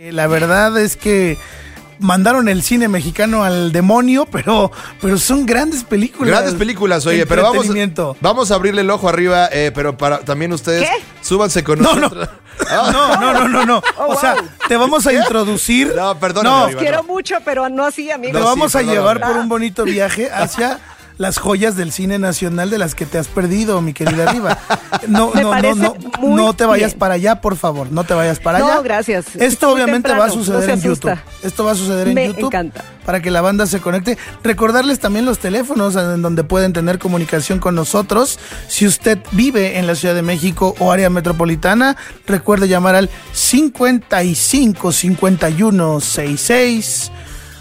La verdad es que mandaron el cine mexicano al demonio, pero son grandes películas. Grandes películas, oye, pero vamos a abrirle el ojo arriba, pero para también ustedes, súbanse con nosotros. No. O sea, te vamos a introducir. No, perdón. Los quiero mucho, pero no así, amigos. Te vamos a llevar por un bonito viaje hacia las joyas del cine nacional de las que te has perdido, mi querida Riva. No te vayas para allá, por favor, no te vayas para allá. No, gracias. Esto obviamente va a suceder en YouTube. Esto va a suceder en YouTube. Me encanta. Para que la banda se conecte. Recordarles también los teléfonos en donde pueden tener comunicación con nosotros. Si usted vive en la Ciudad de México o área metropolitana, recuerde llamar al 55 51 66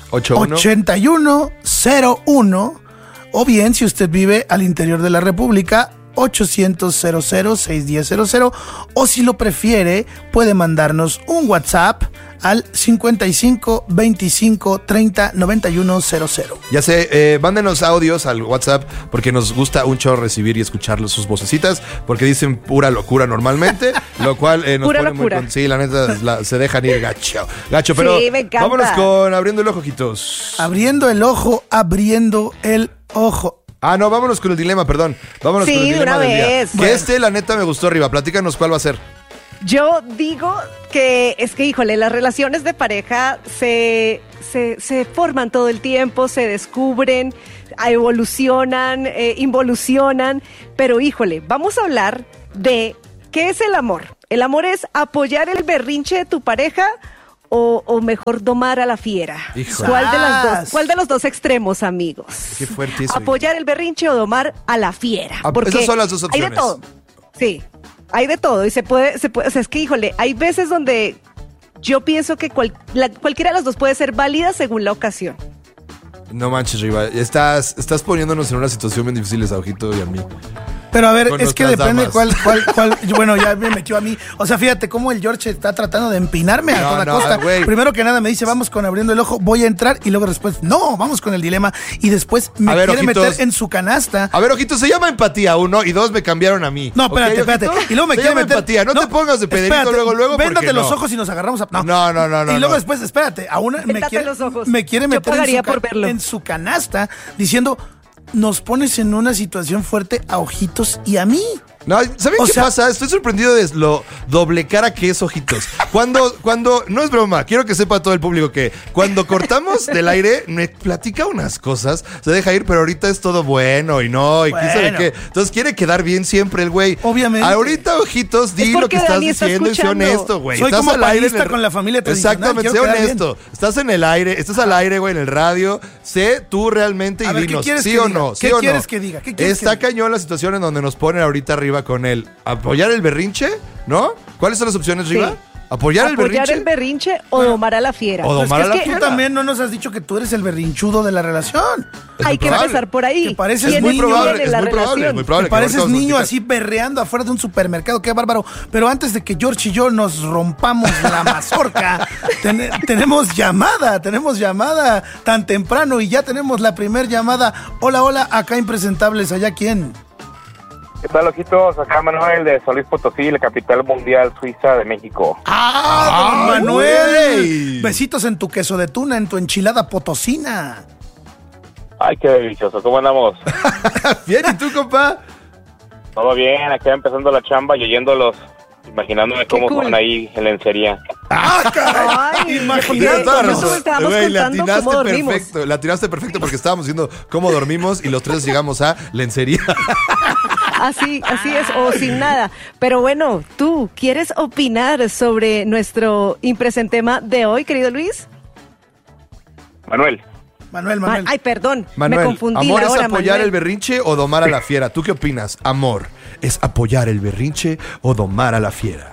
8101. O bien, si usted vive al interior de la República, 800-00-610-00. O si lo prefiere, puede mandarnos un WhatsApp al 55 25 30 91 00. Ya sé, mándenos audios al WhatsApp porque nos gusta un chorro recibir y escuchar sus vocecitas porque dicen pura locura normalmente, lo cual nos pura pone locura. Sí, la neta, se dejan ir gacho, pero sí, me encanta. Vámonos con Abriendo el Ojo, ojitos. Abriendo el ojo. No, vámonos con el dilema, perdón. Vámonos con el dilema una del día. vez. Que la neta me gustó, Riva. Platícanos cuál va a ser. Yo digo que híjole, las relaciones de pareja se forman todo el tiempo, se descubren, evolucionan, involucionan, pero híjole, vamos a hablar de ¿qué es el amor? ¿El amor es apoyar el berrinche de tu pareja o mejor domar a la fiera? Híjole. ¿Cuál de los dos extremos, amigos? Qué fuerte eso. ¿Apoyar el berrinche o domar a la fiera? Porque esas son las dos opciones. Hay de todo. Sí, hay de todo y se puede, o sea, es que híjole, hay veces donde yo pienso que cualquiera de las dos puede ser válida según la ocasión. No manches, Riva, estás poniéndonos en una situación bien difícil a Ojito y a mí. Pero a ver, Con es que nuestras depende damas. cuál. Bueno, ya me metió a mí. O sea, fíjate cómo el George está tratando de empinarme a toda costa. Güey. Primero que nada me dice, vamos con Abriendo el Ojo, voy a entrar. Y luego después, no, vamos con el dilema. Y después me quiere Ojitos, meter en su canasta. A ver, Ojito, se llama empatía, 1, y 2, me cambiaron a mí. No, espérate, ¿Ok, espérate. Ojito? Y luego me se quiere llama meter. empatía, no te pongas de Pedrito espérate, luego. Véndate los no. ojos y nos agarramos a. No. Y luego después, espérate, Los ojos. me quiere Yo meter pagaría por verlo. en su canasta diciendo, nos pones en una situación fuerte a Ojitos y a mí. No, ¿saben qué pasa? Estoy sorprendido de lo doble cara que es Ojitos. Cuando, no es broma, quiero que sepa todo el público que cuando cortamos del aire, me platica unas cosas, se deja ir, pero ahorita es todo bueno y no, y quién sabe qué. Entonces quiere quedar bien siempre el güey. Obviamente. Ahorita, Ojitos, di lo que estás diciendo y sé honesto, güey. Soy estás como al aire con la familia tradicional. Exactamente, sé honesto. Estás en el aire, estás al aire, güey, en el radio. Sé tú realmente y dinos, ¿sí o no? ¿Qué quieres que diga? Está cañón la situación en donde nos ponen ahorita arriba con él. ¿Apoyar el berrinche? ¿No? ¿Cuáles son las opciones, Riva? Sí. ¿Apoyar el berrinche o domar a la fiera? O domar a la fiera. Tú también no nos has dicho que tú eres el berrinchudo de la relación. Hay que empezar por ahí. Que pareces es muy niño. probable, es muy probable. Que pareces niño así berreando afuera de un supermercado. Qué bárbaro. Pero antes de que George y yo nos rompamos la mazorca, tenemos llamada tan temprano y ya tenemos la primer llamada. Hola, acá impresentables, allá quién. ¿Qué tal, Ojitos? Acá Manuel de San Luis Potosí, la capital mundial suiza de México. ¡Ah, don Manuel! Güey. Besitos en tu queso de tuna, en tu enchilada potosina. Ay, qué delicioso. ¿Cómo andamos? Bien, ¿y tú, compa? Todo bien, acá empezando la chamba y oyéndolos, imaginándome cómo son ahí en lencería. ¡Ah, caray! Tienes toda la razón. Estábamos Güey, contando cómo dormimos. la atinaste perfecto porque estábamos diciendo cómo dormimos y los tres llegamos a lencería. Así es, o sin nada. Pero bueno, ¿tú quieres opinar sobre nuestro impresentema de hoy, querido Luis? Manuel. Ay, perdón, Manuel, me confundí. ¿amor ahora, es apoyar Manuel. el berrinche o domar a la fiera? ¿Tú qué opinas? ¿Amor es apoyar el berrinche o domar a la fiera?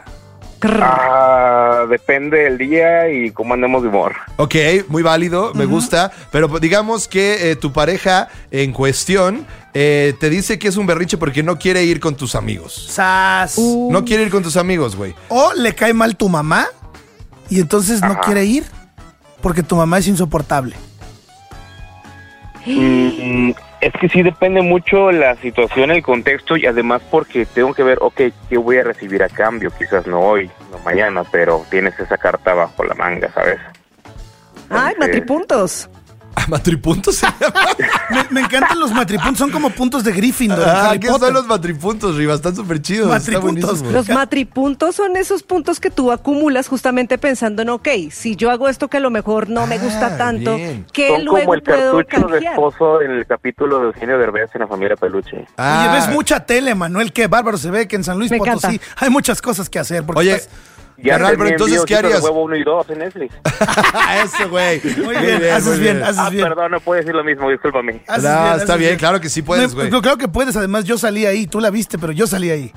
Depende del día y cómo andemos de humor. Ok, muy válido, me gusta, pero digamos que tu pareja en cuestión te dice que es un berrinche porque no quiere ir con tus amigos. ¡Sas! No quiere ir con tus amigos, güey. O le cae mal tu mamá y entonces no quiere ir porque tu mamá es insoportable. Es que sí depende mucho la situación, el contexto y además porque tengo que ver, ok, ¿qué voy a recibir a cambio? Quizás no hoy. mañana, pero tienes esa carta bajo la manga, ¿sabes? Ay, matripuntos. ¿Matripuntos se llama? Me encantan los matripuntos, son como puntos de Gryffindor. ¿Qué son los matripuntos, Riva? Están súper chidos. Matripuntos. Los matripuntos son esos puntos que tú acumulas justamente pensando en, ok, si yo hago esto que a lo mejor no me gusta tanto, bien. que Son luego como el puedo cartucho de canjear. esposo en el capítulo de Eugenio Derbez en La Familia Peluche. Oye, ves mucha tele, Manuel, qué bárbaro se ve que en San Luis Me Potosí encanta. hay muchas cosas que hacer. Porque Oye, estás- Ya carnal, pero terminé entonces, ¿qué Diosito de harías? Huevo 1 y 2 en Netflix. Eso, güey. Muy bien, haces bien, haces bien. Perdón, no puedo decir lo mismo, discúlpame. Haces No, bien, está haces bien, claro que sí puedes, güey. Yo creo que puedes, además yo salí ahí, tú la viste, pero yo salí ahí.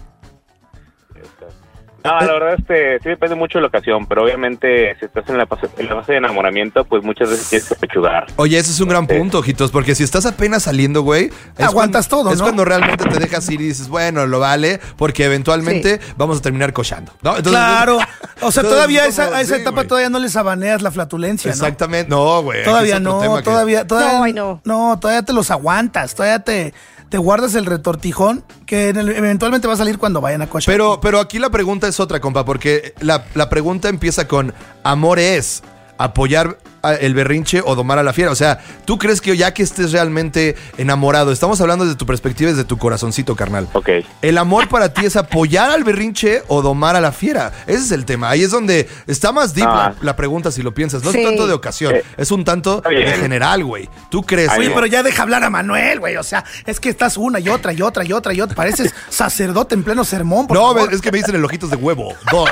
No, la verdad, sí depende mucho de la ocasión, pero obviamente si estás en la fase de enamoramiento, pues muchas veces tienes que pechugar. Oye, ese es un gran Sí. punto, ojitos, porque si estás apenas saliendo, güey, es Aguantas cuando- todo, Es ¿no? cuando realmente te dejas ir y dices, bueno, lo vale, porque eventualmente vamos a terminar cochando, ¿no? Entonces, Claro, o sea, entonces, todavía es como, a esa sí, etapa güey. todavía no les abaneas la flatulencia, ¿no? Exactamente, no, güey. Todavía aquí es otro no, tema que- todavía No, ay, no. no, todavía te los aguantas, todavía te guardas el retortijón que eventualmente va a salir cuando vayan a cochar. Pero aquí la pregunta es otra, compa, porque la pregunta empieza con amor es apoyar el berrinche o domar a la fiera. O sea, ¿tú crees que ya que estés realmente enamorado, estamos hablando desde tu perspectiva, desde tu corazoncito, carnal? Ok. ¿El amor para ti es apoyar al berrinche o domar a la fiera? Ese es el tema. Ahí es donde está más deep la pregunta, si lo piensas. No Sí. es tanto de ocasión, es un tanto Está bien. de general, güey. ¿Tú crees? Ahí Oye, bien. pero ya deja hablar a Manuel, güey. O sea, es que estás una y otra y otra y otra y otra. Pareces sacerdote en pleno sermón, por No, favor. es que me dicen el ojitos de huevo. No.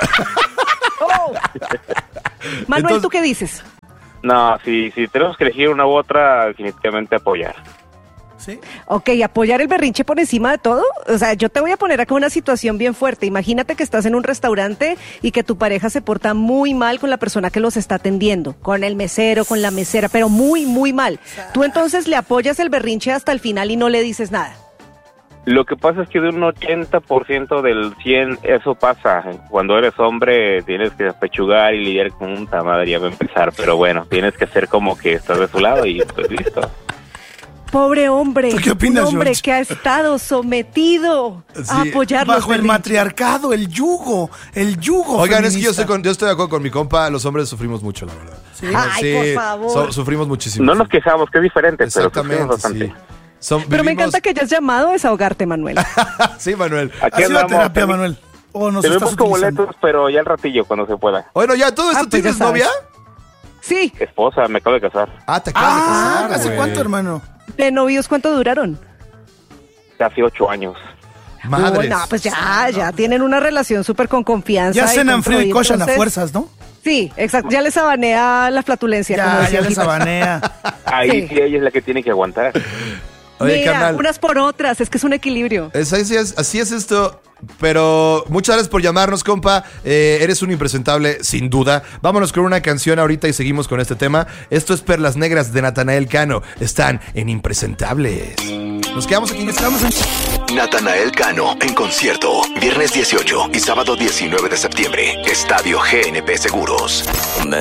Manuel, Entonces- ¿tú qué dices? No, si tenemos que elegir una u otra, definitivamente apoyar. ¿Sí? Ok, apoyar el berrinche por encima de todo. O sea, yo te voy a poner acá una situación bien fuerte. Imagínate que estás en un restaurante y que tu pareja se porta muy mal con la persona que los está atendiendo, con el mesero, con la mesera, pero muy, muy mal. Tú entonces le apoyas el berrinche hasta el final y no le dices nada. Lo que pasa es que de un 80% del 100 eso pasa. Cuando eres hombre tienes que pechugar y lidiar con un madre, ya va a empezar. Pero bueno, tienes que hacer como que estás de su lado y pues listo. Pobre hombre, ¿Tú qué opinas, un hombre George? que ha estado sometido a Sí, apoyar los Bajo el berrinches. matriarcado, el yugo. Oigan, es que yo feminista. estoy de acuerdo con mi compa, los hombres sufrimos mucho, la verdad. Ay, por favor. Sufrimos muchísimo. No nos quejamos, que es diferente, pero Exactamente, sufrimos bastante. sí. Son- Pero me vivimos- encanta que hayas llamado a desahogarte, Manuel. Sí, Manuel. Aquí ¿Has ido a andamos. terapia, Manuel? ¿O nos Te estás busco utilizando? boletos, pero ya al ratillo, cuando se pueda. Bueno, ya, ¿todo esto Ah, pues ya tienes sabes. novia? Sí, Esposa, me acabo de casar. Ah, te acabas de Ah, casar, ¿hace güey. cuánto, hermano? ¿de novios cuánto duraron? Casi 8 años. Madres. Uy, no, pues ya tienen una relación súper con confianza. Ya cenan con frío y todo, cochan a entonces- fuerzas, ¿no? Sí, exacto. Ya les abanea la flatulencia. como Ya, decía ya les Ojito. abanea. Ahí Sí. sí ella es la que tiene que aguantar. Oye, Mira, carnal. unas por otras, es que es un equilibrio. Así es esto. Pero muchas gracias por llamarnos, compa. Eres un impresentable, sin duda. Vámonos con una canción ahorita y seguimos con este tema. Esto es Perlas Negras de Natanael Cano. Están en Impresentables. Nos quedamos aquí. Natanael Cano en concierto, viernes 18 y sábado 19 de septiembre, Estadio GNP Seguros.